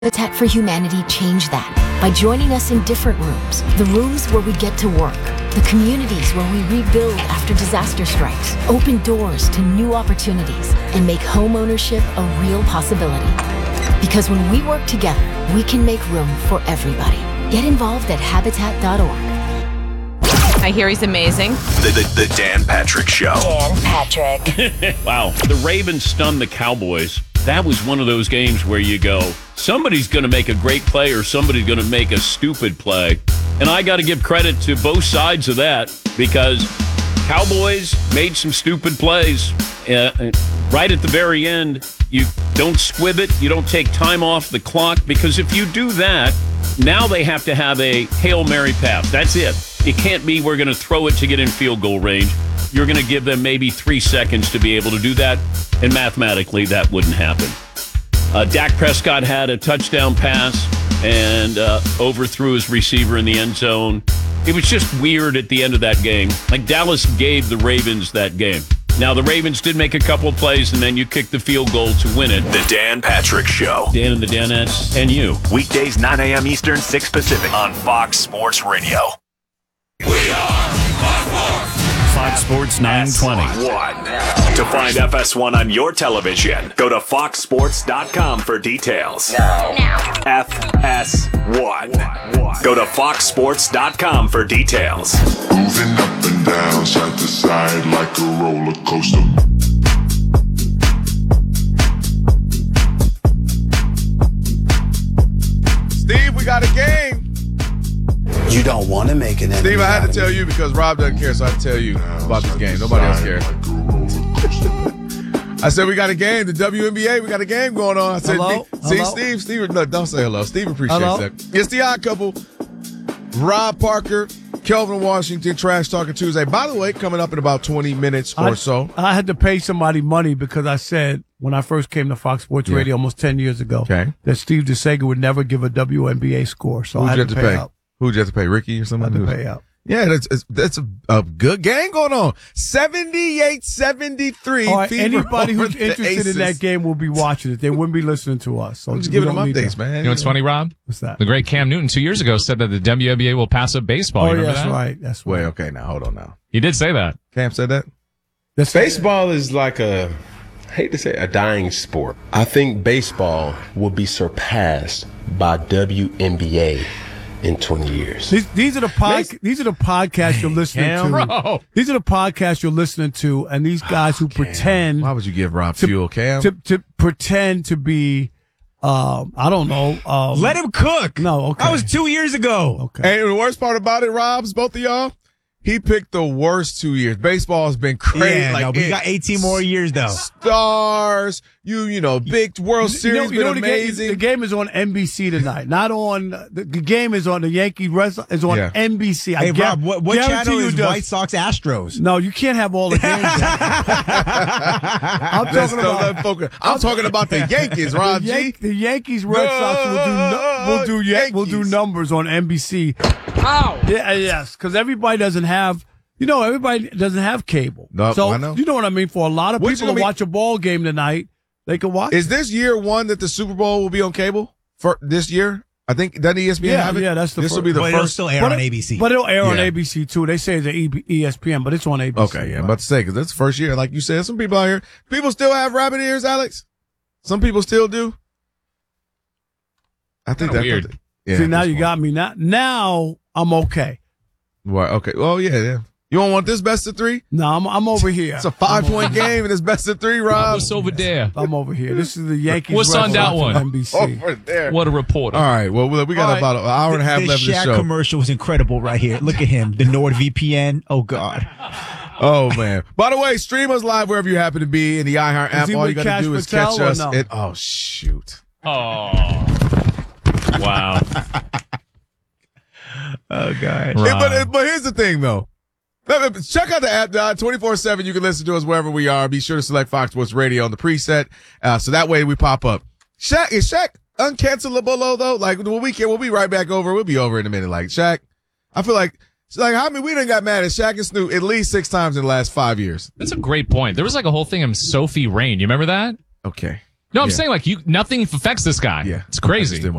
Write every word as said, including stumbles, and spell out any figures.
Habitat for Humanity changed that by joining us in different rooms. The rooms where we get to work. The communities where we rebuild after disaster strikes. Open doors to new opportunities and make home ownership a real possibility. Because when we work together, we can make room for everybody. Get involved at habitat dot org. I hear he's amazing. The, the, the Dan Patrick Show. Dan Patrick. Wow. The Ravens stunned the Cowboys. That was one of those games where you go, somebody's going to make a great play or somebody's going to make a stupid play. And I got to give credit to both sides of that because Cowboys made some stupid plays. Uh, right at the very end, you don't squib it. You don't take time off the clock because if you do that, now they have to have a Hail Mary pass. That's it. It can't be we're going to throw it to get in field goal range. You're going to give them maybe three seconds to be able to do that, and mathematically that wouldn't happen. Uh, Dak Prescott had a touchdown pass and uh, overthrew his receiver in the end zone. It was just weird at the end of that game. Like Dallas gave the Ravens that game. Now, the Ravens did make a couple of plays, and then you kicked the field goal to win it. The Dan Patrick Show. Dan and the Danettes and you. Weekdays, nine a.m. Eastern, six Pacific on Fox Sports Radio. We are Fox Sports. Fox Sports nine twenty. F S one. To find F S one on your television, go to fox sports dot com for details. Now. Now. F S one. Go to fox sports dot com for details. Moving up and down, side to side like a roller coaster. Steve, we got a game. You don't want to make an enemy. Steve, I had to tell you because Rob doesn't care, so I had to tell you about this game. Nobody else cares. I said we got a game. The W N B A, we got a game going on. I said, hello? see, hello? Steve, Steve, no, don't say hello. Steve appreciates hello? that. It's the Odd Couple. Rob Parker, Kelvin Washington, Trash Talking Tuesday. By the way, coming up in about twenty minutes or I, so. I had to pay somebody money because I said when I first came to Fox Sports Yeah. Radio almost ten years ago Okay. that Steve DeSega would never give a W N B A score. So Who'd I had you to have to pay, pay? out. Who'd you have to pay? Ricky or I somebody? had to pay out. Yeah, that's it's, that's a, a good game going on. seventy-eight seventy-three. All right, Fever anybody over who's the interested Aces. in that game will be watching it. They wouldn't be listening to us. So I'm just we giving them don't need updates, that. man. You know what's funny, Rob? What's that? The great Cam Newton two years ago said that the W N B A will pass up baseball. Oh, You yeah, remember that's that? right. That's right. Wait, okay, now hold on now. He did say that. Cam said that? That's Baseball is like a, I hate to say it, a dying sport. I think baseball will be surpassed by W N B A in twenty years. These, these are the pod, these are the podcasts you're listening Cam, to. bro. These are the podcasts you're listening to, and these guys who pretend Why would you give Rob to, fuel, Cam? to to pretend to be, um, I don't know. Um, Let him cook. No, okay. That was two years ago. Okay. And the worst part about it, Rob's, both of y'all, he picked the worst two years. Baseball has been crazy. Yeah, like no, we it- got eighteen more years though. Stars, you you know, big World You Series, know, you know been the game, amazing. the game is on N B C tonight. Not on the, the game is on the Yankee Red Sox is on Yeah. N B C. I Hey gu- Rob, what, what guarantee channel you is does- White Sox Astros? No, you can't have all the games. I'm Let's talking don't about let focus. I'm talking about the Yankees, Rob the, G. Yan- the Yankees Red Sox will do nu- will do yeah, will do Yankees. numbers on N B C. Oh, yeah, yes, because everybody doesn't have. You know, everybody doesn't have cable. No, so I know. you know what I mean. For a lot of What's people gonna to be- watch a ball game tonight, they can watch. Is this year one that the Super Bowl will be on cable for this year? I think doesn't E S P N Yeah, have it? yeah, that's the This will first- be the But it'll first. still air but on it- A B C. But it'll air on Yeah. A B C too. They say it's the E S P N, but it's on A B C. Okay, yeah, I'm about to say because that's the first year. Like you said, some people out here, people still have rabbit ears, Alex. Some people still do. I think Kinda that's weird. Yeah, See, now that's you fine. got me. Now, now I'm okay. Right, okay. Oh yeah, yeah. You don't want this best of three? No, I'm I'm over here. It's a five point game and it's best of three, Rob. What's over there? I'm over here. This is the Yankees. What's Red on Sox that one? N B C. Over there. What a reporter. All right. Well, we we got All right. about an hour and a half the left of the Shaq show. commercial was incredible right here. Look at him. The NordVPN. Oh, God. Oh man! By the way, stream us live wherever you happen to be in the iHeart Is app. he All with you got to Cash do is Patel catch or us. no? At, oh shoot! Oh. Wow. Oh, God. Yeah, but but here's the thing though. Let me- Check out the app twenty-four seven. You can listen to us wherever we are. Be sure to select Fox Sports Radio on the preset, uh, so that way we pop up. Shaq is Shaq uncancelable though? Like when we can, we'll be right back over. We'll be over in a minute. Like Shaq, I feel like it's like how many we done got mad at Shaq and Snoop at least six times in the last five years. That's a great point. There was like a whole thing of Sophie Rain. You remember that? Okay. No, I'm Yeah. saying like you, nothing affects this guy. Yeah. It's crazy. I just didn't